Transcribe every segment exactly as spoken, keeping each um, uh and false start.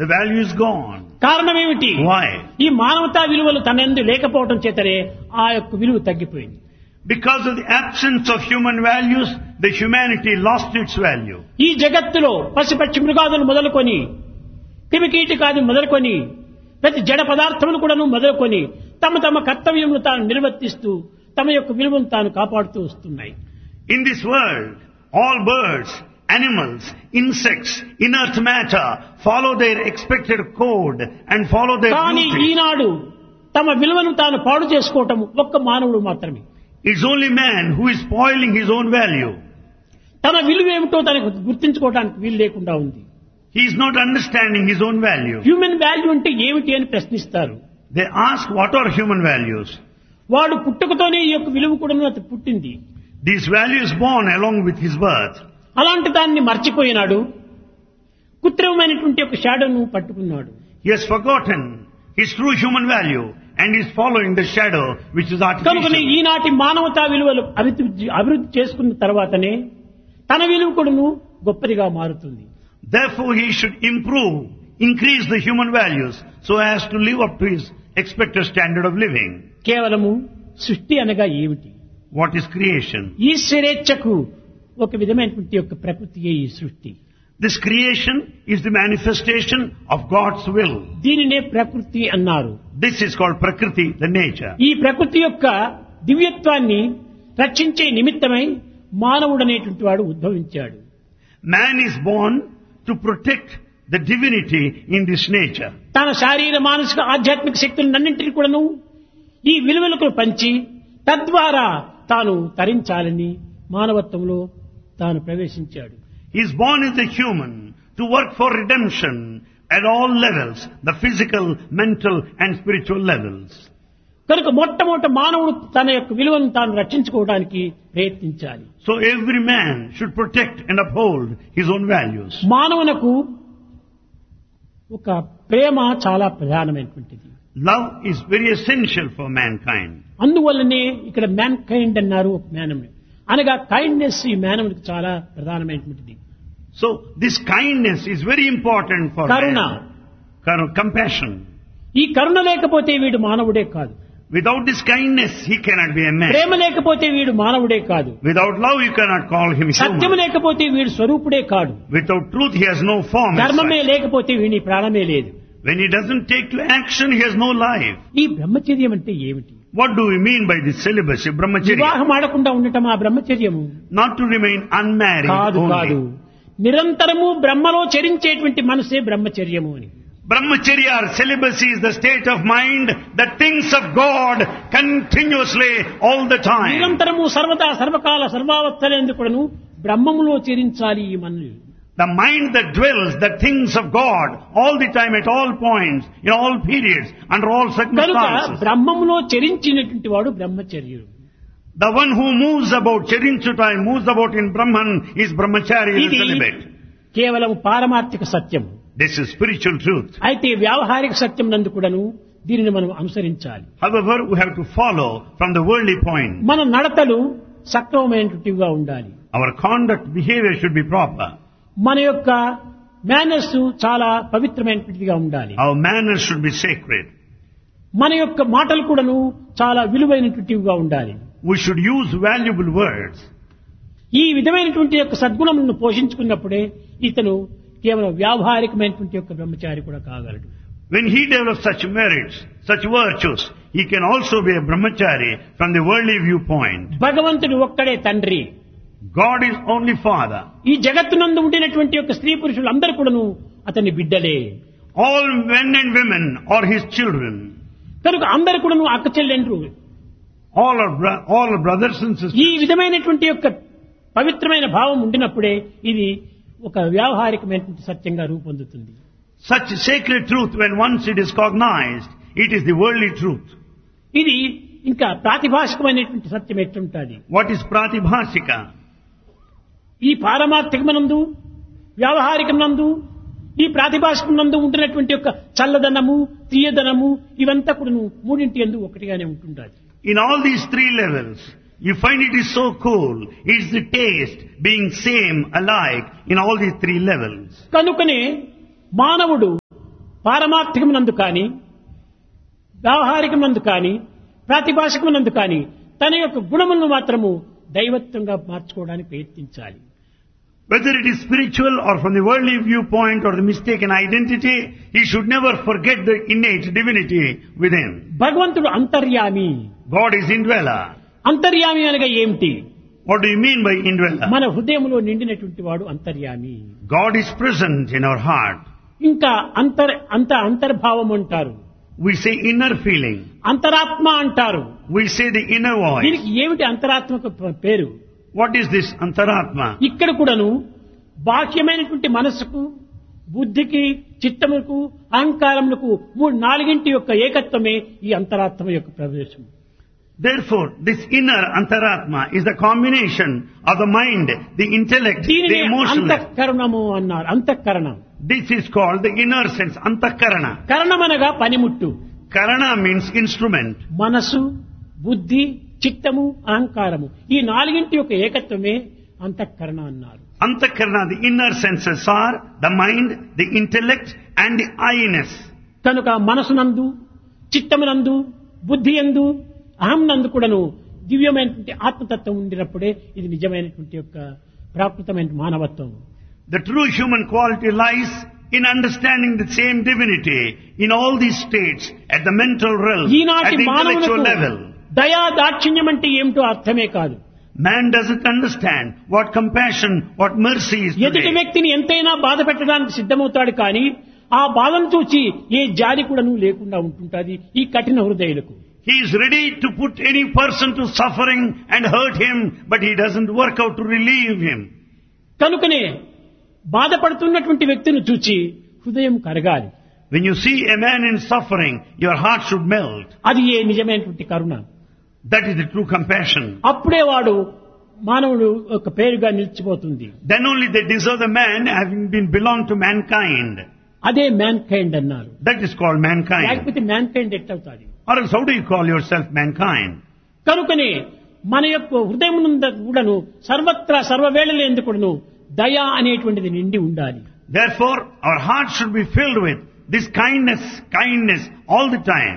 The value is gone. కారణం ఏమిటి? Why? ఈ మానవతా విలువలు తనందు లేకపోవడం చేతనే ఆ యొక్క విలువ తగ్గిపోయింది. Because of the absence of human values, the humanity lost its value. ఈ జగత్తులో పశుపక్షి మృగాదులు మొదలుకొని క్రిమికీటకాదులు మొదలుకొని ప్రతి జడ పదార్థములు కూడాను మొదలుకొని తమ తమ కర్తవ్యమును తాను నిర్వర్తిస్తూ తమ యొక్క విలువను తాను కాపాడుతూ వస్తున్నాయి. In this world, all birds, animals, insects, inert matter follow their expected code and follow their కానీ blueprint. ఈనాడు తమ విలువను తాను పాడు చేసుకోవటం ఒక్క మానవుడు మాత్రమే. It's only man who is spoiling his own value. తన విలువ ఏమిటో తనకు గుర్తించుకోవడానికి వీలు లేకుండా ఉంది. He is not understanding his own value. Human value అంటే ఏమిటి అని ప్రశ్నిస్తారు. They ask, what are human values? వాడు పుట్టుకతోనే ఈ యొక్క విలువ కూడా అతను పుట్టింది. This value is born along with his birth. అలాంటి దాన్ని మర్చిపోయినాడు. కృత్రిమమైనటువంటి ఒక షాడోను పట్టుకున్నాడు. He has forgotten his true human value and is following the shadow which is కనుకనే artificial. ఈనాటి మానవతా విలువలు అభివృద్ధి అభివృద్ధి చేసుకున్న తర్వాతనే తన విలువ కూడాను గొప్పదిగా మారుతుంది. Therefore he should improve, increase the human values so as to live up to his expected standard of living. కేవలము సృష్టి అనగా ఏమిటి? What is creation? ఈశ్వరేచ్ఛకు ఒక విధమైనటువంటి యొక్క ప్రకృతియే ఈ సృష్టి. This creation is the manifestation of God's will. దీనినే ప్రకృతి అన్నారు. This is called Prakriti, the nature. ఈ ప్రకృతి యొక్క దివ్యత్వాన్ని రక్షించే నిమిత్తమై మానవుడు అనేటువంటి వాడు ఉద్భవించాడు. Man is born to protect the divinity in this nature. తన శారీర మానసిక ఆధ్యాత్మిక శక్తులన్నింటినీ కూడాను ఈ విలువలకు పంచి తద్వారా తాను తరించాలని మానవత్వంలో తాను ప్రవేశించాడు. He is born as a human to work for redemption at all levels, the physical, mental and spiritual levels. కనుక మొట్టమొదట మానవుడు తన యొక్క విలువను తాను రక్షించుకోవడానికి ప్రయత్నించాలి. So every man should protect and uphold his own values. మానవునకు ఒక ప్రేమ చాలా ప్రధానమైనటువంటిది. Love is very essential for mankind. అందువల్లనే ఇక్కడ మ్యాన్ కైండ్ అన్నారు మానవుని అనగా కైండ్నెస్ ఈ మానవునికి చాలా ప్రధానమైనటువంటిది. So this kindness is very important for Karuna. man. Kar- compassion. ఈ కరుణ లేకపోతే వీడు మానవుడే కాదు. Without this kindness, he cannot be a man. ప్రేమ లేకపోతే వీడు మానవుడే కాదు. Without love, you cannot call him సత్యము human. లేకపోతే వీడు స్వరూపుడే కాడు. Without truth, he has no form. as ధర్మమే such. లేకపోతే వీని ప్రాణమే లేదు. When he doesn't take to action, he has no life. ఈ బ్రహ్మచర్యం అంటే ఏమిటి? What do we mean by this celibacy, brahmacharya? వివాహం ఆడకుండా ఉండటం ఆ బ్రహ్మచర్యము Not to remain unmarried కాదు కాదు. only. నిరంతరము బ్రహ్మలో చరించేటువంటి మనసే బ్రహ్మచర్యము అని. Brahmacharya or celibacy is the state of mind that thinks of God continuously all the time. నిరంతరము సర్వదా సర్వకాల సర్వావస్థలందు కూడాను బ్రహ్మములో చరించాలి ఈ మనల్ని. The mind that dwells, that thinks of God all the time, at all points, in all periods, under all కనుక circumstances. బ్రహ్మములో చరించినటువంటి వాడు బ్రహ్మచర్యుడు. The one who moves about, Charinchutai, moves about in Brahman is brahmachari, the ఇది celibate. కేవలం పారమార్థిక సత్యం. This is spiritual truth. అయితే వ్యావహారిక సత్యం నందు కూడాను దీనిని మనం అనుసరించాలి. However, we have to follow from the worldly point. మన నడతలు సక్రమమైనటువంటివిగా ఉండాలి. Our conduct, behavior should be proper. మన యొక్క మేనర్స్ చాలా పవిత్రమైనటువంటిదిగా ఉండాలి. Our manners should be sacred. మన యొక్క మాటలు కూడాను చాలా విలువైనటువంటివిగా ఉండాలి. We should use valuable words. ఈ విధమైనటువంటి యొక్క సద్గుణములను పోషించుకున్నప్పుడే ఇతను కేవలం వ్యావహారికమైనటువంటి యొక్క బ్రహ్మచారి కూడా కాగలడు. When he develops such merits, such virtues, he can also be a brahmachari from the worldly viewpoint. భగవంతుడు ఒక్కడే తండ్రి. God is only father. ఈ జగత్తునందు ఉండినటువంటి యొక్క స్త్రీ పురుషులు అందరూ కూడాను అతని బిడ్డలే. All men and women are his children. కనుక అందరూ కూడాను అక్క చెల్లెండ్రు. All are, bro- all are brothers and sisters. ఈ విధమైనటువంటి యొక్క పవిత్రమైన భావం ఉండినప్పుడే ఇది ఒక వ్యావహారికమైనటువంటి సత్యంగా రూపొందుతుంది. Such sacred truth, when once it is cognized, it is the worldly truth. ఇది ఇంకా ప్రాతిభాషికమైనటువంటి సత్యం ఎట్లుంటుంది. What is pratibhasika? ఈ పారమార్థికమనందు వ్యావహారికమనందు ఈ ప్రాతిభాషికమనందు ఉంటున్నటువంటి యొక్క చల్లదనము తీయదనము ఇవంతా కూడా మూడింటి యందు ఒకటిగానే ఉంటుంటాయి. In all these three levels, you find it is so cool. It is the taste being same, alike in all these three levels. కనుకనే మానవుడు పారమార్థికమునందు కానీ వ్యావహారికమునందు కానీ ప్రాతిభాషికమునందు కానీ తన యొక్క గుణములను మాత్రము దైవత్వంగా మార్చుకోవడానికి ప్రయత్నించాలి. Whether it is spiritual or from the worldly viewpoint or the mistaken identity, he should never forget the innate divinity within. భగవంతుడు అంతర్యామి. God is indweller. అంతర్యామి అనగా ఏమిటి? What do you mean by indweller? మన హృదయంలో నిండినటువంటి వాడు అంతర్యామి. God is present in our heart. ఇంకా అంతర్ అంత అంతర్భావం అంటారు. We say inner feeling. అంతరాత్మ అంటారు. We say the inner voice. దీనికి ఏమిటి అంతరాత్మకు పేరు? What is this అంతరాత్మ? ఇక్కడ కూడాను బాహ్యమైనటువంటి మనస్సుకు, బుద్ధికి, చిత్తములకు, అహంకారములకు మూడు నాలుగింటి యొక్క ఏకత్వమే ఈ అంతరాత్మ యొక్క ప్రవేశం. Therefore, this inner antaratma is the combination of the mind, the intellect, the దీనినే emotion. అంతఃకరణము అన్నారు. అంతఃకరణం. This is called the inner sense, antakarana. కరణమనగా పనిముట్టు. Karana means instrument. మనసు, బుద్ధి, చిత్తము, అహంకారము ఈ నాలుగింటి యొక్క ఏకత్వమే అంతఃకరణ అన్నారు. Antakarana, the inner senses are the mind, the intellect and the I-ness. కనుక మనసునందు, చిత్తమునందు, బుద్ధి యందు, అహం నందు కూడాను దివ్యమైనటువంటి ఆత్మతత్వం ఉండినప్పుడే ఇది నిజమైనటువంటి యొక్క ప్రాకృతమైన మానవత్వం. The true human quality lies in understanding the same divinity in all these states, at the mental realm, at ఈనాటి the intellectual మానవులకు level. దయా దాక్షిణ్యం అంటే ఏమిటో అర్థమే కాదు. Man doesn't understand what compassion, what mercy is ఎదుటి today. వ్యక్తిని ఎంతైనా బాధ పెట్టడానికి సిద్ధమవుతాడు కానీ ఆ బాధను చూచి ఏ జాలి కూడాను లేకుండా ఉంటుంటది ఈ కఠిన హృదయులకు. He is ready to put any person to suffering and hurt him, but he doesn't work out to relieve him. కనుకనే బాధపడుతున్నటువంటి వ్యక్తిని చూచి హృదయం కరగాలి. When you see a man in suffering, your heart should melt. అది ఏ నిజమైనటువంటి కరుణ. That is the true compassion. అప్పుడే వాడు మానవుడు ఒక పేరుగా నిలిచిపోతుంది. Then only they deserve the man having been belong to mankind. అదే మ్యాన్ కైండ్ అన్నారు. That is called mankind. లేకపోతే man kind ఎట్లవుతాది? Or else how do you call yourself mankind? కనుకనే మన యొక్క హృదయం కూడాను సర్వత్రా సర్వవేళలు ఎందుకును దయ అనేటువంటిది నిండి ఉండాలి. Therefore, our heart should be filled with this kindness, kindness all the time.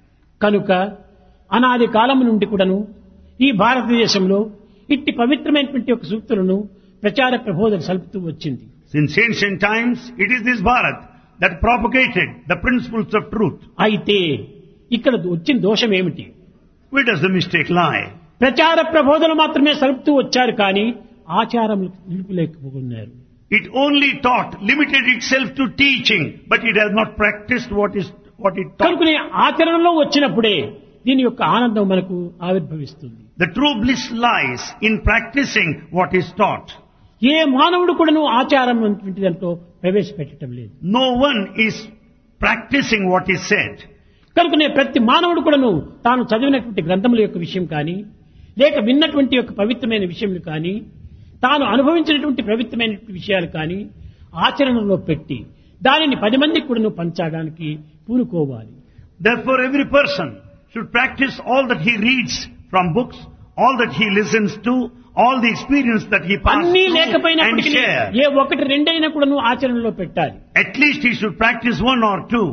కనుక అనాది కాలము నుండి కూడాను ఈ భారతదేశంలో ఇట్టి పవిత్రమైనటువంటి ఒక సూక్తులను ప్రచార ప్రబోధన సల్పుతూ వచ్చింది. Since ancient times, it is this Bharat that propagated the principles of truth. అయితే ఇక్కడ వచ్చిన దోషం ఏమిటి? Where does the mistake lie? ప్రచార ప్రబోధన మాత్రమే సలుపుతూ వచ్చారు కానీ ఆచారములు నిలుపులేకపోతున్నారు. It only taught, limited itself to teaching, but it has not practiced what is what it taught. కనుకనే ఆచరణలో వచ్చినప్పుడే దీని యొక్క ఆనందం మనకు ఆవిర్భవిస్తుంది. The true bliss lies in practicing what is taught. ఏ మానవుడు కూడాను ఆచారం వంటి దాంట్లో ప్రవేశపెట్టడం లేదు. No one is practicing what is said. కనుకనే ప్రతి మానవుడు కూడాను తాను చదివినటువంటి గ్రంథముల యొక్క విషయం కానీ లేక విన్నటువంటి యొక్క పవిత్రమైన విషయములు కానీ తాను అనుభవించినటువంటి పవిత్రమైన విషయాలు కానీ ఆచరణలో పెట్టి దానిని పది మందికి కూడాను పంచడానికి పూనుకోవాలి. Therefore, every person should practice all that he reads from books, all that he listens to, all the experience that he passes అన్నీ through and లేకపోయినప్పటికీ share. ఏ ఒకటి రెండైనా కూడాను ఆచరణలో పెట్టాలి. At least he should practice one or two.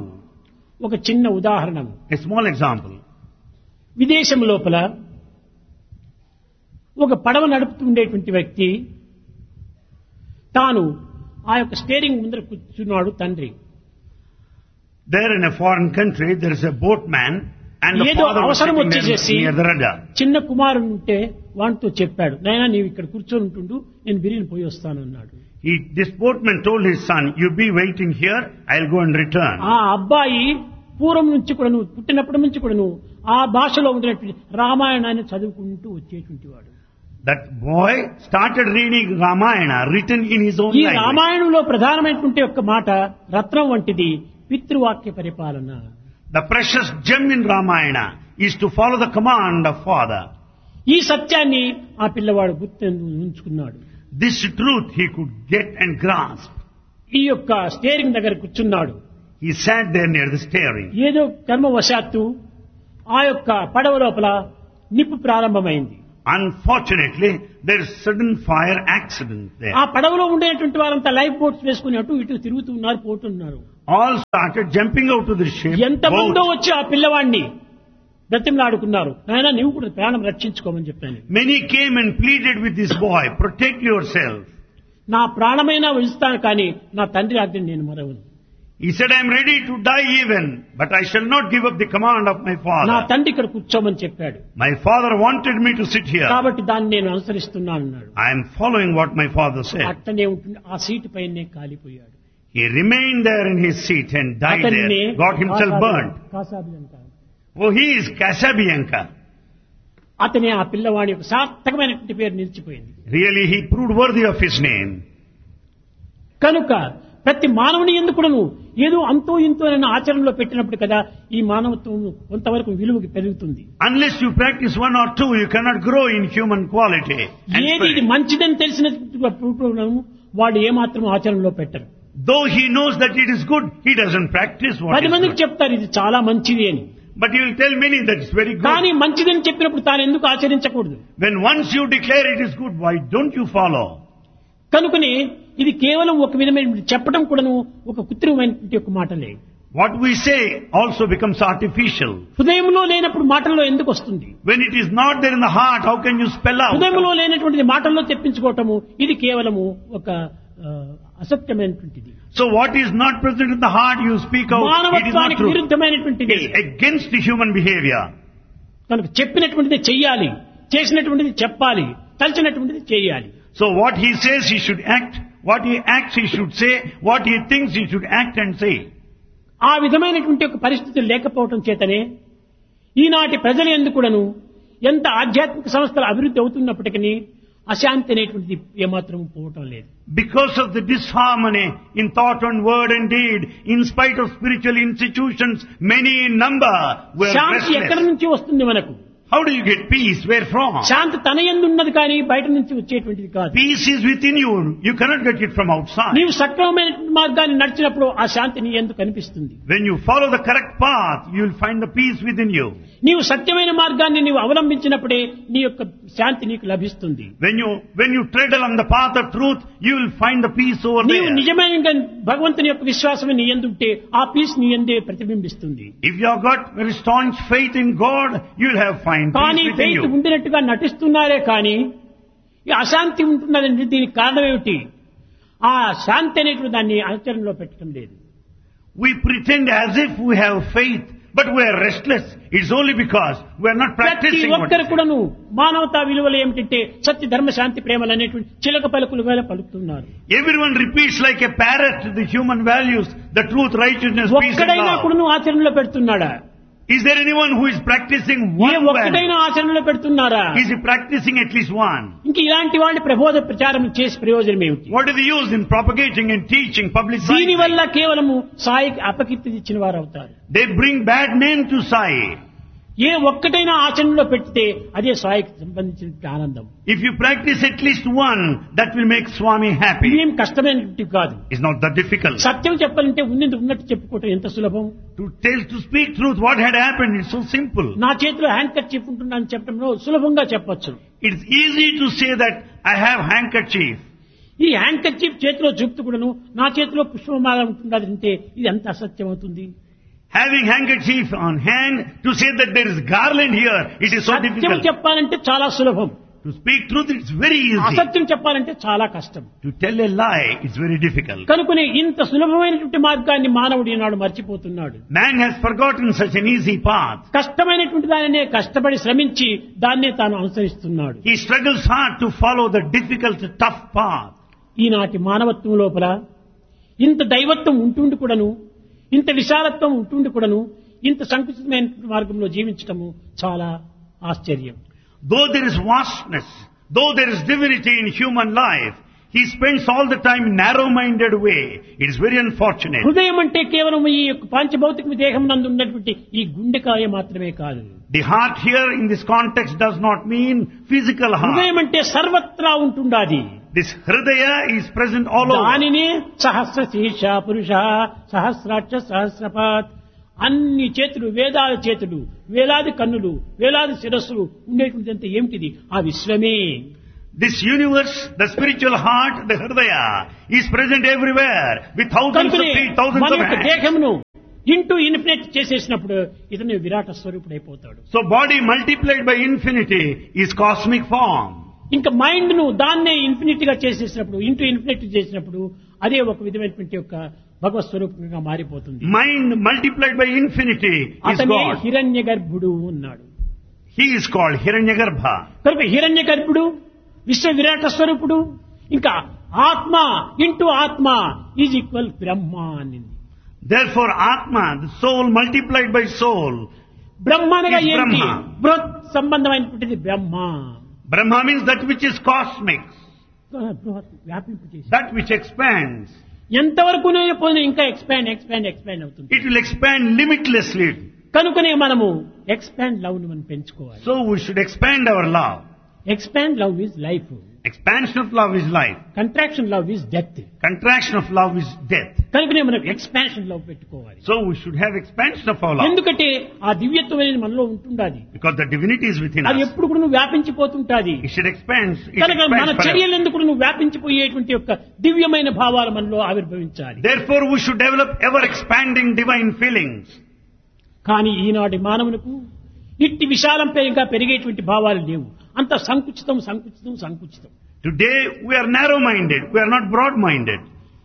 ఒక చిన్న ఉదాహరణ, A small example. విదేశం లోపల ఒక పడవ నడుపుతుండేటువంటి వ్యక్తి తాను ఆ యొక్క స్టీరింగ్ ముందర కూర్చున్నాడు తండ్రి. There in a foreign country, there is a boatman and the ఏదో father was అవసరం sitting there వచ్చేసేసి near the rudder. చిన్న కుమారుడు ఉంటే వానితో చెప్పాడు, నాయనా నీవు ఇక్కడ కూర్చొని ఉంటుండు, నేను బిరిని పోయి వస్తాను అన్నాడు. He, this boatman told his son, you be waiting here, I'll go and return. ఆ అబ్బాయి పూర్వం నుంచి కూడాను పుట్టినప్పటి నుంచి కూడాను ఆ భాషలో ఉన్నటువంటి రామాయణాన్ని చదువుకుంటూ వచ్చేటువంటి వాడు. That boy started reading Ramayana, written in his own ఈ language. రామాయణంలో ప్రధానమైనటువంటి ఒక మాట రత్నం వంటిది పితృవాక్య పరిపాలన. The precious gem in Ramayana is to follow the command of father. ఈ సత్యాన్ని ఆ పిల్లవాడు గుర్తు ఉంచుకున్నాడు. This truth he could get and grasp. ఈ యొక్క స్టీరింగ్ దగ్గర కూర్చున్నాడు. He sat there near the steering. ఏదో కర్మవశాత్తు ఆ యొక్క పడవ లోపల నిప్పు ప్రారంభమైంది. Unfortunately, there is sudden fire accident there. ఆ పడవలో ఉండేటువంటి వారంతా లైఫ్ బోట్స్ వేసుకుని అటు ఇటు తిరుగుతున్నారు, పోతున్నారు. all started jumping out of the ship. ఎంతమందో boat. వచ్చి ఆ పిల్లవాడిని బ్రతిమలాడుకున్నారు, నాయనా నీవు కూడా ప్రాణం రక్షించుకోమని చెప్పాను. Many came and pleaded with this boy, protect yourself. నా ప్రాణమైనా ఇస్తాను కానీ నా తండ్రి ఆజ్ఞను నేను మరవను. He said, I am ready to die even, but I shall not give up the command of my నా father. తండ్రి ఇక్కడ కూర్చోమని చెప్పాడు, My father wanted me to sit here. కాబట్టి దాన్ని నేను అనుసరిస్తున్నాను అన్నాడు. I am following what my father said. అట్టనే ఉంటుంది, ఆ సీటు పైనే కాలిపోయాడు. He remained there in his seat and died అతన్నే there, got himself burned. కాసాబి అంటారు. Oh, he is Casabianca. అతనే ఆ పిల్లవాడి యొక్క సార్థకమైనటువంటి పేరు నిలిచిపోయింది. Really, he proved worthy of his name. కనుక ప్రతి మానవుని ఎందుకును ఏదో అంతో ఇంతో అనే ఆచరణలో పెట్టినప్పుడు కదా ఈ మానవత్వం కొంతవరకు విలువకి పెరుగుతుంది. Unless you practice one or two, you cannot grow in human quality. and ఏది ఇది spirit. మంచిదని తెలిసిన వాడు ఏమాత్రం ఆచరణలో పెట్టరు. Though he knows that it is good, he doesn't practice what పది is మందికి good. చెప్తారు ఇది చాలా మంచిది అని, But he will tell many that it's very good. కానీ మంచిదని చెప్పినప్పుడు తాను ఎందుకు ఆచరించకూడదు? When once you declare it is good, why don't you follow? కనుకనే ఇది కేవలం ఒక విధమైన చెప్పడం కూడాను ఒక కృత్రిమమైనటువంటి ఒక మాటలే. What we say also becomes artificial. హృదయంలో లేనప్పుడు మాటల్లో ఎందుకు వస్తుంది? When it is not there in the heart, how can you spell out? హృదయంలో లేనటువంటిది మాటల్లో తెప్పించుకోవటము ఇది కేవలము ఒక ఆ, అసత్యమైనటువంటిది. So what is not present in the heart, you speak out. It is not మానవత్వానికి true. విరుద్ధమైనటువంటిది. It is against the human behavior. కనుక చెప్పినటువంటిది చెయ్యాలి, చేసినటువంటిది చెప్పాలి, తలచినటువంటిది చేయాలి. So what he says, he should act. What he acts, he should say. What he thinks, he should act and say. ఆ విధమైనటువంటి ఒక పరిస్థితులు లేకపోవటం చేతనే ఈనాటి ప్రజలు ఎందుకును ఎంత ఆధ్యాత్మిక సంస్థలు అభివృద్ధి అవుతున్నప్పటికీ అశాంతి అనేటువంటిది ఏమాత్రం పోవటం లేదు. Because of the disharmony in thought and word and deed, in spite of spiritual institutions, many in number were శాంతి ఎక్కడి restless. నుంచి వస్తుంది మనకు? How do you get peace? Where from? శాంతి తన యందు ఉన్నది కానీ బయట నుంచి వచ్చేటువంటిది కాదు. Peace is within you. You cannot get it from outside. నీవు సక్రమమైన మార్గాన్ని నడిచినప్పుడు ఆ శాంతి నీ యందు కనిపిస్తుంది. When you follow the correct path, you will find the peace within you. నీవు సత్యమైన మార్గాన్ని నీవు అవలంబించినప్పుడే నీ యొక్క శాంతి నీకు లభిస్తుంది. When you when you tread along the path of truth, you will find the peace over నీవు there. నిజమైన భగవంతుని యొక్క విశ్వాసం నీ యందు ఉంటే ఆ పీస్ నీ యందే ప్రతిబింబిస్తుంది. If you have got very staunch faith in God, you will have find కానీ peace within ఫెయిత్ you. ఉండినట్టుగా నటిస్తున్నారే కానీ ఈ అశాంతి ఉంటున్నదంటే దీనికి కారణం ఏమిటి? ఆ శాంతి అనేటువంటి దాన్ని ఆచరణలో పెట్టడం లేదు. We pretend as if we have faith, but we are restless. It's only because we are not ప్రతి practicing what ఒక్కరు we say. కూడాను మానవతా విలువలు ఏమిటంటే సత్య ధర్మ శాంతి ప్రేమలు అనేటువంటి చిలక పలుకులుగా పలుకుతున్నారు. Everyone repeats like a parrot the human values, the truth, righteousness, peace and ఒక్కడైనా love. కూడాను ఆచరణలో పెడుతున్నాడా? Is there anyone who is practicing A one ఒక్కడైనా value? ఆచరణలో పెడుతున్నారా? Is he practicing at least one? ఇంక ఇలాంటి వాళ్ళ ప్రబోధ ప్రచారం చేసి ప్రయోజనం ఏమిటి? What is the use in propagating and teaching, దీని publicizing? వల్ల కేవలము సాయికి అపకీర్తి ఇచ్చిన వారు అవుతారు. They bring bad name to Sai. ఏ ఒక్కటైనా ఆచరణలో పెడితే అదే సాయికి సంబంధించిన ఆనందం. If you practice at least one, that will make Swami happy. ఇదేం కష్టమైనటువంటి కాదు. It's not that difficult. సత్యం చెప్పాలంటే ఉన్నది ఉన్నట్టు చెప్పుకోవటం ఎంత సులభం. To tell, to speak truth, what had happened, it's so simple. నా చేతిలో హ్యాండ్ కర్చీఫ్ ఉంటుందని చెప్పడంలో సులభంగా చెప్పొచ్చు. It's easy to say that I have handkerchief. ఈ హ్యాండ్ కర్చీఫ్ చేతిలో చూపుతూ కూడాను నా చేతిలో పుష్పమాల ఉంటున్నది అంటే ఇది ఎంత అసత్యం అవుతుంది. Having handkerchief on hand, to say that there is garland here, it is so Satyam difficult. చెప్పాలంటే చాలా సులభం, To speak truth, it's very easy. అసత్యం చెప్పాలంటే చాలా కష్టం. To tell a lie, it's very difficult. కనుకనే ఇంత సులభమైనటువంటి మార్గాన్ని మానవుడు ఈనాడు మర్చిపోతున్నాడు. Man has forgotten such an easy path. కష్టమైనటువంటి దానినే కష్టపడి శ్రమించి దాన్నే తాను అనుసరిస్తున్నాడు. He struggles hard to follow the difficult, tough path. ఈనాటి మానవత్వం లోపల ఇంత దైవత్వం ఉంటుండి కూడాను, ఇంత విశాలత్వం ఉంటుండి కూడాను, ఇంత సంకుచితమైన మార్గంలో జీవించటము చాలా ఆశ్చర్యం. Though there is vastness, though there is divinity in human life, he spends all the time in narrow-minded way. It is very unfortunate. హృదయం అంటే కేవలం ఈ యొక్క పాంచభౌతిక దేహం నందు ఉన్నటువంటి ఈ గుండెకాయ మాత్రమే కాదు. The heart here in this context does not mean physical heart. హృదయం అంటే సర్వత్రా ఉంటుండాది. This hridaya is present all over. దానినే సహస్ర శీర్ష పురుష సహస్రాక్ష సహస్రపాత్, అన్ని చేతులు వేదాల చేతులు, వేలాది కన్నులు, వేలాది శిరస్సులు ఉండేటువంటిదంతా ఏమిటిది? ఆ విశ్వమే. This universe, the spiritual heart, the Hridaya, is present everywhere with thousands of కనుకనే feet, thousands మన of యొక్క hands. దేహమును ఇంటూ ఇన్ఫినిట్ చేసేసినప్పుడు ఇతను విరాట స్వరూపుడు అయిపోతాడు. So body multiplied by infinity is cosmic form. ఇంకా మైండ్ ను దాన్నే ఇన్ఫినిట్ గా చేసేసినప్పుడు ఇంటూ ఇన్ఫినిట్ చేసినప్పుడు అదే ఒక విధమైనటువంటి యొక్క భగవత్ స్వరూపంగా మారిపోతుంది. Mind multiplied by infinity is అతనే God. హిరణ్య గర్భుడు ఉన్నాడు. He is called Hiranyagarbha. కనుక హిరణ్య గర్భుడు విశ్వ విరాట స్వరూపుడు ఇంకా ఆత్మ ఇంటూ ఆత్మ ఈజ్ ఈక్వల్ బ్రహ్మ అనింది. Therefore Atma, the soul multiplied by soul. బ్రహ్మ అనగా is ఏంటి? Brahma. బృహత్ సంబంధమైనటువంటిది బ్రహ్మ. Brahma means that which is cosmic, బృహత్ వ్యాపింపు చేసి that which expands. ఎంతవరకు పోయినా ఇంకా ఎక్స్పాండ్ ఎక్స్పాండ్ ఎక్స్పాండ్ అవుతుంది. It will expand limitlessly. కనుకనే మనము ఎక్స్పాండ్ లవ్ ను మనం పెంచుకోవాలి. So we should expand our love. Expand love is life, Expansion of love is life. Contraction love is death. Contraction of love is death. కనుకనే మనం expansion love పెట్టుకోవాలి. So we should have expansion of our love. ఎందుకంటే ఆ దివ్యత్వం అనేది మనలో ఉంటుండాలి. Because the divinity is within అది us. ఎప్పుడు కూడా నువ్వు వ్యాపించిపోతుంటాది. It should expand. It కనుక మన expands forever. చర్యలు ఎందుకు నువ్వు వ్యాపించిపోయేటువంటి యొక్క దివ్యమైన భావాలు మనలో ఆవిర్భవించాలి. Therefore we should develop ever expanding divine feelings. కానీ ఈనాటి మానవులకు ఇట్టి విశాలంగా పెరిగేటువంటి భావాలు లేవు. అంత సంకుచితం సంకుచితం సంకుచితం. Today we are narrow-minded. We are not broad-minded.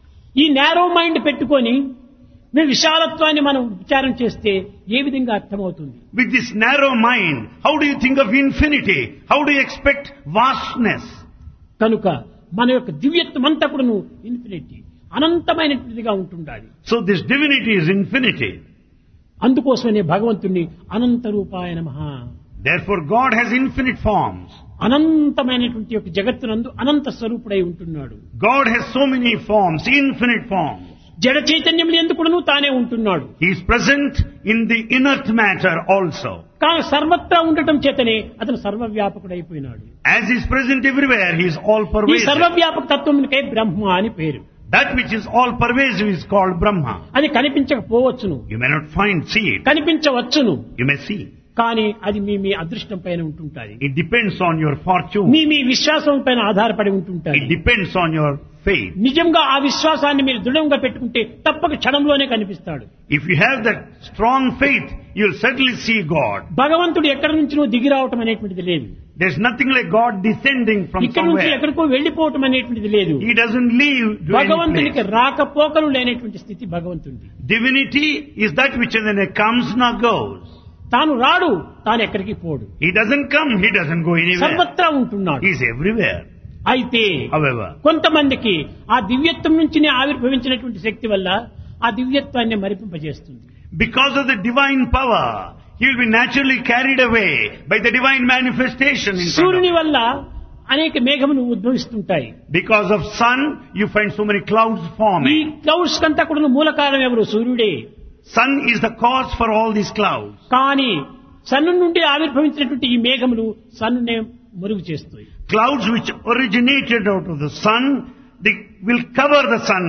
ఈ నేరో మైండ్ పెట్టుకొని మీ విశాలత్వాన్ని మనం విచారం చేస్తే ఏ విధంగా అర్థమవుతుంది? With this narrow mind, how do you think of infinity? How do you expect vastness? కనుక మన యొక్క దివ్యత్వం అంతా కూడా ఇన్ఫినిటీ అనంతమైనటువంటిదిగా ఉంటుండాలి. So this divinity is infinity. అందుకోసమనే భగవంతుణ్ణి అనంత రూపాయ నమః. Therefore God has infinite forms. అనంతమైనటువంటి యొక్క జగత్తునందు అనంత స్వరూపుడై ఉంటున్నాడు. God has so many forms, infinite forms. జడ చైతన్యం ఎందుకును తానే ఉంటున్నాడు. He is present in the inert matter also. కానీ సర్వత్రా ఉండటం చేతనే అతను సర్వవ్యాపకుడైపోయినాడు. As he is present everywhere, he is all ఈ pervasive. సర్వవ్యాపక తత్వమునికై బ్రహ్మ అని పేరు. That which is all pervasive is called Brahma. అది కనిపించకపోవచ్చును, You may not find, see it. కనిపించవచ్చును, You may see. కానీ అది మీ మీ అదృష్టం పైన ఉంటుంటాయి. It depends on your fortune. మీ మీ విశ్వాసం పైన ఆధారపడి ఉంటుంటాయి. It depends on your faith. నిజంగా ఆ విశ్వాసాన్ని మీరు దృఢంగా పెట్టుకుంటే తప్పక క్షణంలోనే కనిపిస్తాడు. If you have that strong faith, you'll certainly see God. భగవంతుడు ఎక్కడి నుంచి నువ్వు దిగి రావటం అనేటువంటిది లేదు. There's nothing like God descending from ఇక్కడ నుంచి somewhere. ఎక్కడికో వెళ్లిపోవటం అనేటువంటిది లేదు. He doesn't leave to any భగవంతునికి place. రాకపోకలు లేనటువంటి స్థితి భగవంతుడి. Divinity is that which when it comes, nor goes. తాను రాడు, తాను ఎక్కడికి పోడు, He doesn't come, he doesn't go anywhere. సర్వత్రా ఉంటున్నాడు. He is everywhere. అయితే However, కొంతమందికి ఆ దివ్యత్వం నుంచినే ఆవిర్భవించినటువంటి శక్తి వల్ల ఆ దివ్యత్వాన్ని మరిపింపజేస్తుంది. because of the divine power, he will be naturally carried away by the divine manifestation in front of సూర్యుని him. వల్ల అనేక మేఘములు ఉద్భవిస్తుంటాయి. Because of sun, you find so many clouds ఈ forming. క్లౌడ్స్ కంతా కూడా మూల కారణం ఎవరు? సూర్యుడే. Sun is the cause for all these clouds. కానీ సన్ను నుండి ఆవిర్భవించినటువంటి ఈ మేఘములు సన్నునే మరుగు చేస్తాయి. Clouds which originated out of the sun, they will cover the sun.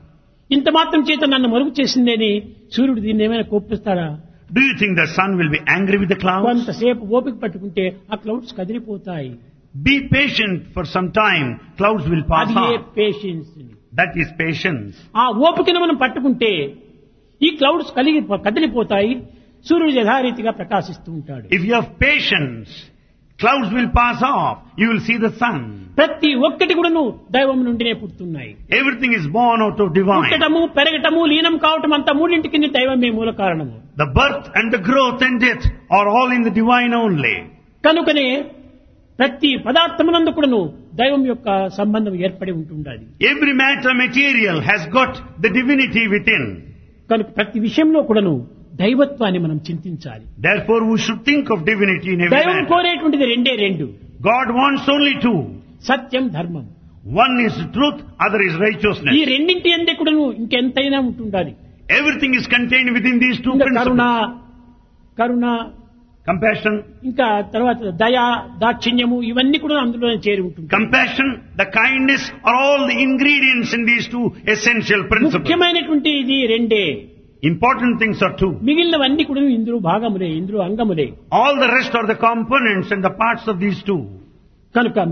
ఇంత మాత్రం చేత నన్ను మరుగు చేసిందని సూర్యుడు దీన్ని ఏమైనా కోపిస్తాడా? Do you think the sun will be angry with the clouds? కొంతసేపు ఓపిక పట్టుకుంటే ఆ clouds కదిలిపోతాయి. Be patient for some time, clouds will pass అది ఏ on. Patience. That is patience. ఆ ఓపికను మనం పట్టుకుంటే ఈ క్లౌడ్స్ కలిగి కదిలిపోతాయి, సూర్యుడు యథారీతిగా ప్రకాశిస్తూ ఉంటాడు. If you have patience, clouds will pass off. You will see the sun. ప్రతి ఒక్కటి కూడాను దైవం నుండినే పుడుతున్నాయి. Everything is born out of divine. పుట్టటము, పెరగటము, లీనం కావటం అంతా మూడింటికి దైవమే మూల కారణము. The birth and the growth and death are all in the divine only. కనుకనే ప్రతి పదార్థమునందు కూడాను దైవం యొక్క సంబంధం ఏర్పడి ఉంటుండాలి. Every matter material has got the divinity within. కనుక ప్రతి విషయంలో కూడాను దైవత్వాన్ని మనం చింతించాలి. Therefore we should think of divinity in every దైవం matter. కోరేటువంటిది రెండే రెండు, God wants only two. సత్యం, ధర్మం. One is truth, other is ఈ righteousness. రెండింటి అందే కూడాను ఇంకెంతైనా ఉంటుండాలి. Everything is contained within these two ఇంకా కరుణ, principles. కరుణ, Compassion, ఇంకా తర్వాత దయ, దాక్షిణ్యము ఇవన్నీ కూడా అందులోనే చేరి ఉంటుంది. compassion, the kindness are all the ingredients in these two essential principles. ముఖ్యమైనటువంటి ఇది రెండే. Important things are two. మిగిలినవన్నీ కూడా ఇందులో భాగములే, ఇందులో అంగములే. All the rest are the components and the parts of these two. కనుక మనం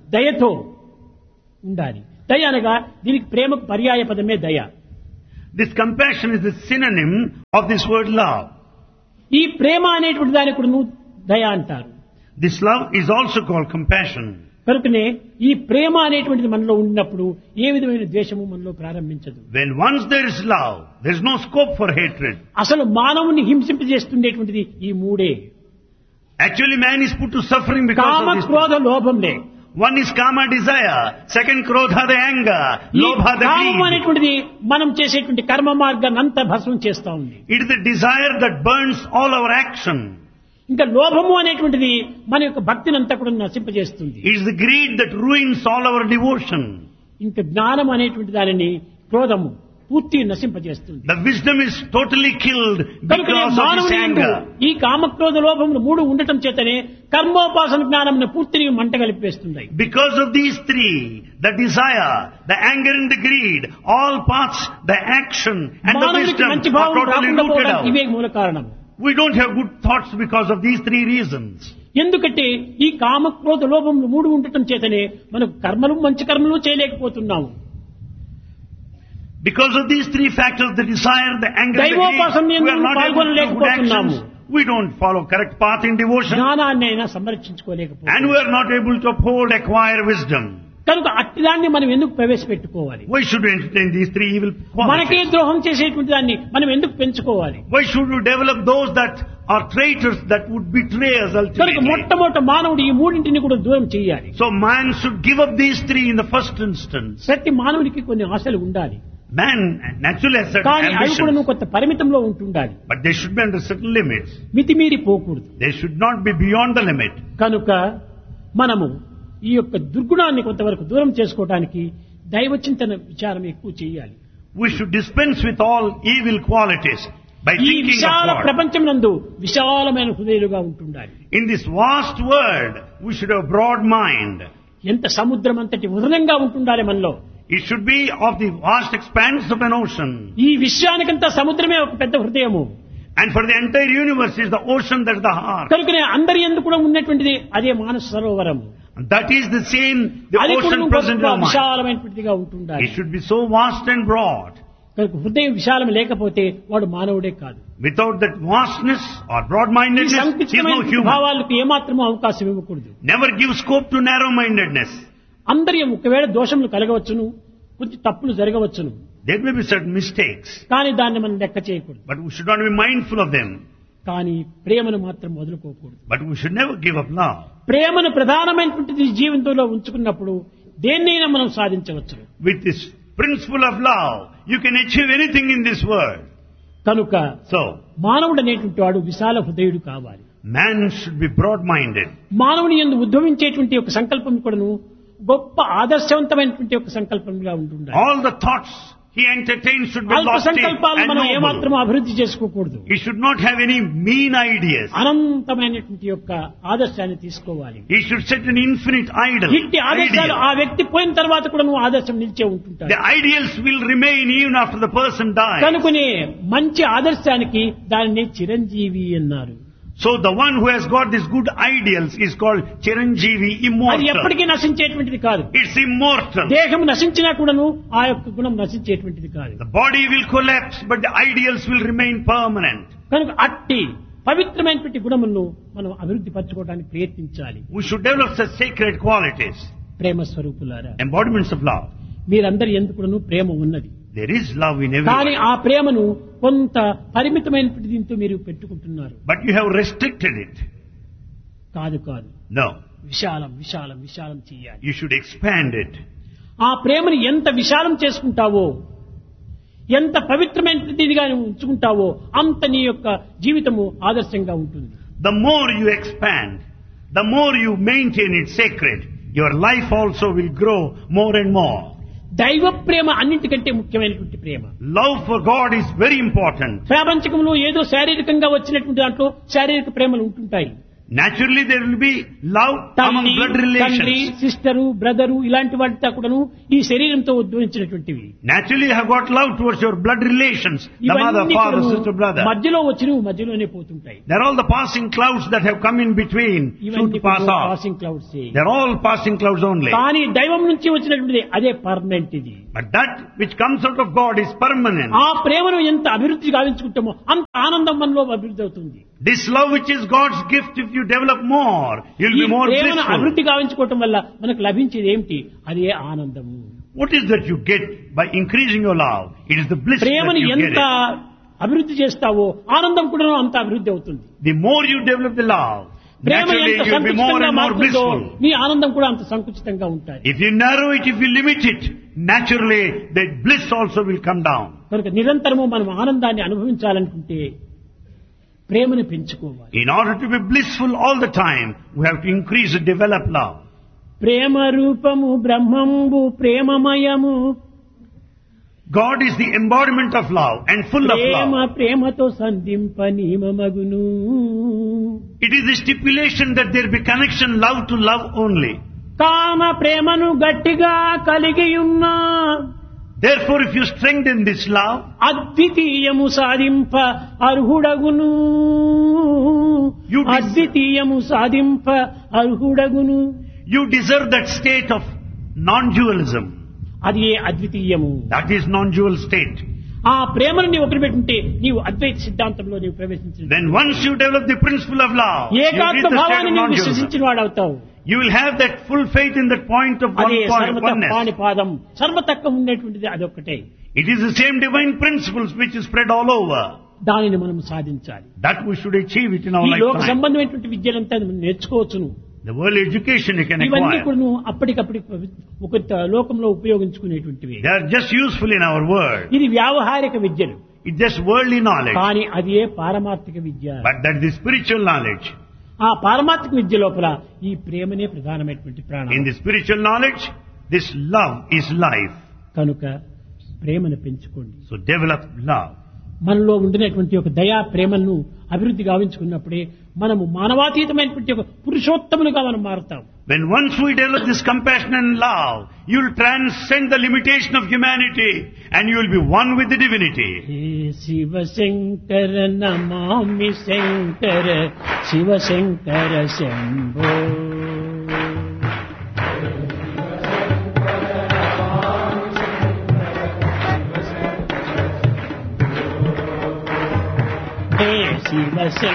దయతో ఉండాలి. దయ అనగా దీనికి ప్రేమకు పర్యాయ పదమే దయ. This compassion is the synonym of this word love. ఈ ప్రేమ అనేటువంటి దానికి కూడా దయ అంటారు. This love is also called compassion. కనుకనే ఈ ప్రేమ అనేటువంటిది మనలో ఉన్నప్పుడు ఏ విధమైన ద్వేషము మనలో ప్రారంభించదు. When once there is love, there is no scope for hatred. అసలు మానవుని హింసింపజేస్తుండేటువంటిది ఈ మూడే. Actually, man is put to suffering because comma of this. క్రోధ లోభంలే. One is kama, desire. Second, krodha, the anger. ఈ Lobha, the కామం greed. అనేటువంటిది మనం చేసేటువంటి కర్మ మార్గాన్ని అంతా భస్మం చేస్తా ఉంది. It is the desire that burns all our action. ఇంకా లోభము అనేటువంటిది మన యొక్క భక్తిని అంతా కూడా నశింపజేస్తుంది. It is the greed that ruins all our devotion. ఇంకా జ్ఞానం అనేటువంటి దానిని క్రోధము పూర్తి నశింపజేస్తుంది. The wisdom is totally killed కనుక because of this మానవుని యందు anger. ఈ కామక్రోధ లోభములు మూడు ఉండటం చేతనే కర్మోపాసన జ్ఞానమును పూర్తిని మంట కలిపేస్తున్నాయి. Because of these three, the desire, the anger and the greed, all paths, the action and the మానవునికి wisdom మంచి are భావం totally రాకుండా rooted పోవడానికి ఇవే out. మూల కారణం. We don't have good thoughts because of these three reasons. ఎందుకంటే ఈ కామక్రోధ లోభములు మూడు ఉండటం చేతనే మనకు కర్మలు మంచి కర్మలు చేయలేకపోతున్నాము. Because of these three factors, the desire, the anger, and the దైవోపాసన greed, we are not able to do good పాల్గొనలేకపోతున్నాము. actions. We don't follow correct path in devotion. జ్ఞానాన్ని అయినా And సంరక్షించుకోలేకపోతున్నాము. we are not able to uphold, acquire wisdom. కనుక అట్టిదాన్ని మనం ఎందుకు ప్రవేశపెట్టుకోవాలి? Why should we entertain these three evil మనకే qualities? ద్రోహం చేసేటువంటి దాన్ని మనం ఎందుకు పెంచుకోవాలి? Why should we develop those that are traitors that would betray us కనుక ultimately? మొట్టమొదట మానవుడు ఈ మూడింటిని కూడా దూరం చేయాలి. So man should give up these three in the first instance. ప్రతి మానవుడికి కొన్ని ఆశలు ఉండాలి. Man naturally has certain కానీ అవి కూడా ambitions, కొంత పరిమితంలో ఉంటుండాలి. but they should be under certain limits. మితిమీరి పోకూడదు. They should not be beyond the limit. కనుక మనము ఈ యొక్క దుర్గుణాన్ని కొంతవరకు దూరం చేసుకోవడానికి దైవ చింతన విచారం ఎక్కువ చేయాలి. We should dispense with all evil qualities by ఈ thinking విశాల of God. ప్రపంచం నందు విశాలమైన హృదయాలుగా ఉంటుండాలి. In this vast world, we should have broad mind. ఎంత సముద్రం అంతటి ఉదరంగా ఉంటుండాలి మనలో. It should be of the vast expanse of an ocean. ఈ విశ్వానికంతా సముద్రమే ఒక పెద్ద హృదయము. And for the entire universe is the ocean that is the heart. కనుకనే అందరి యందు కూడా ఉన్నటువంటిది అదే Manasa Sarovaram. And that is the same, the అది కూడా ocean present in our mind. విశాలమైనటువంటిదిగా ఉంటుండాలి. It should be so vast and broad. కనుక హృదయం విశాలం లేకపోతే వాడు మానవుడే కాదు. Without that vastness or ఈ broad-mindedness, he is no సంకుచితమైన human. భావాలకు ఏమాత్రమూ అవకాశం ఇవ్వకూడదు. Never give scope to narrow-mindedness. అందరి ఒకవేళ దోషములు కలగవచ్చును, కొంచెం తప్పులు జరగవచ్చును, There may be certain mistakes, కానీ దాన్ని మనం లెక్క చేయకూడదు. but we should not be mindful of them. కానీ ప్రేమను మాత్రం వదులుకోకూడదు. But we should never give up love. ప్రేమను ప్రధానమైనటువంటిది జీవితంలో ఉంచుకున్నప్పుడు దేన్నైనా మనం సాధించవచ్చు. With this principle of love, you can achieve anything in this world. కనుక So, మానవుడు అనేటువంటి వాడు విశాల హృదయుడు కావాలి. man should be broad-minded. మానవుని యందు ఉద్భవించేటువంటి ఒక సంకల్పం కూడాను గొప్ప ఆదర్శవంతమైనటువంటి ఒక సంకల్పంగా ఉంటుండాలి. All the thoughts he entertains should be అల్ప lofty సంకల్పాలను and మనం noble. ఏమాత్రం అభివృద్ధి చేసుకోకూడదు. He should not have any mean ideas. అనంతమైనటువంటి యొక్క ఆదర్శాన్ని తీసుకోవాలి. He should set an infinite idol. ఇట్టి ఆదర్శాలు ideal. ఆ వ్యక్తి పోయిన తర్వాత కూడా నువ్వు ఆదర్శం నిలిచే ఉంటుంటాడు. The ideals will remain even after the person dies. కనుకనే మంచి ఆదర్శానికి దానిని చిరంజీవి అన్నారు. So the one who has got these good ideals is called Chiranjeevi, అది immortal. ఎప్పటికీ నశించేటువంటిది కాదు. It's immortal. దేహం నశించినా కూడాను ఆ యొక్క గుణం నశించేటువంటిది కాదు. The body will collapse, but the ideals will remain permanent. కనుక అట్టి పవిత్రమైనటువంటి గుణములను మనం అభివృద్ధి పరచుకోవడానికి ప్రయత్నించాలి. We should develop such sacred qualities, ప్రేమ స్వరూపులారా, embodiments of love. మీరందరి ఎందుకును ప్రేమ ఉన్నది. There is love in కానీ everyone, ఆ ప్రేమను కొంత పరిమితమైనటువంటి దీంతో మీరు పెట్టుకుంటున్నారు. but you have restricted it. కాదు కాదు No, విశాలం విశాలం విశాలం చేయాలి. you should expand it. ఆ ప్రేమను ఎంత విశాలం చేసుకుంటావో, ఎంత పవిత్రమైనదిగా ఉంచుకుంటావో అంత నీ యొక్క జీవితము ఆదర్శంగా ఉంటుంది. The more you expand, the more you maintain it sacred, your life also will grow more and more. దైవ ప్రేమ అన్నింటికంటే ముఖ్యమైనటువంటి ప్రేమ. Love for God is very important. ప్రాపంచికంలో ఏదో శారీరకంగా వచ్చినటువంటి దాంట్లో శారీరక ప్రేమలు ఉంటుంటాయి. Naturally there will be love among తల్లి blood తండ్రి relations. సిస్టరు బ్రదరు ఇలాంటి వాటితో కూడాను ఈ శరీరంతో ఉద్భవించినటువంటివి. Naturally you have got love towards your blood relations. The mother, ఇవన్నీ father, కూడాను sister, brother. మధ్యలో వచ్చినవి మధ్యలోనే పోతుంటాయి. They're all the passing clouds that have come in between. Soon ఇవన్నీ to pass off. Passing clouds. They're all passing clouds only. కానీ దైవం నుంచి వచ్చినటువంటిది అదే పర్మనెంట్ ఇది. But that which comes out of God is permanent. ఆ ప్రేమను ఎంత అభివృద్ధి గావించుకుంటామో అంత ఆనందం మనలో అభివృద్ధి అవుతుంది. This love which is God's gift, if you develop more, you'll ఈ be more ప్రేమను blissful. అభివృద్ధి గావించుకోవటం వల్ల మనకు లభించేది ఏమిటి? అదే ఆనందము. What is that you get by increasing your love? It is the bliss that ప్రేమను you get ఎంత it. అభివృద్ధి చేస్తావో ఆనందం కూడా అంత అభివృద్ధి అవుతుంది. The more you develop the love, Prema naturally ఎంత you'll be more సంకుచితంగా and more మారుతుందో blissful. నీ ఆనందం కూడా అంత సంకుచితంగా ఉంటుంది. If you narrow it, if you limit it, naturally the bliss also will come down. కనుక నిరంతరము మనం ఆనందాన్ని అనుభవించాలనుకుంటే ప్రేమను పెంచుకోవాలి. In order to be blissful all the time, we have to increase and develop love. ప్రేమ రూపము బ్రహ్మంబు ప్రేమమయము. God is the embodiment of love and full of Prema love. ప్రేమతో సంధింప నియమమగును. It is the stipulation that there be connection love to love only. కామ ప్రేమను గట్టిగా కలిగి ఉన్నా Therefore, if you strengthen this love, అద్వితీయము సాధింప అర్హుడగును. You des- అద్వితీయము సాధింప అర్హుడగును. you deserve that state of non-dualism. అది ఏ అద్వితీయము. That is non-dual state. ఆ ప్రేమను నీవు ఒకటి పెట్టుంటే నీవు అద్వైత సిద్ధాంతంలో నీవు ప్రవేశించిన Then once you develop the principle of love, you reach ఏకాత్మ the state భావాన్ని of నీవు non-dualism. విశ్వసించిన వాడవుతావు. You will have that full faith in that point of one అదే point, సర్వత oneness. పాణిపాదం సర్వతత్వం ఉండేటువంటిది అదొక్కటే. It is the same divine principles which is spread all over. దానిని మనం సాధించాలి. That we should achieve it in our ఈ లోక lifetime. సంబంధమైనటువంటి విద్యలంతా మనం నేర్చుకోవచ్చును. The world education you can ఇవన్నీ acquire. కూడా అప్పటికప్పటి ఒక లోకంలో ఉపయోగించుకునేటువంటివి. They are just useful in our world. ఇది వ్యావహారిక విద్యలు. It's just worldly knowledge. కానీ అది ఏ పారమార్థిక విద్య. But that is spiritual knowledge. ఆ పారమార్థిక విద్య లోపల ఈ ప్రేమనే ప్రధానమైనటువంటి ప్రాణం. In the spiritual knowledge, this love is life. కనుక ప్రేమను పెంచుకోండి. So develop love. మనలో ఉండినటువంటి ఒక దయా ప్రేమను అభివృద్ధి గావించుకున్నప్పుడే మనము మానవాతీతమైనటువంటి ఒక పురుషోత్తములుగా మనం మారుతాం. When once we develop this compassion and love, you will transcend the limitation of humanity and you will be one with the divinity. Hey Shiva Shankara Namami Shankara Shiva Shankara Shambho. Hey Shiva Shankara